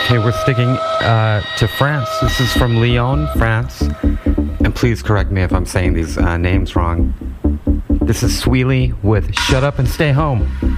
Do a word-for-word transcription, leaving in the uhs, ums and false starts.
Okay, we're sticking uh, to France. This is from Lyon, France. And please correct me if I'm saying these uh, names wrong. This is Sweely with Shut Up and Stay Home.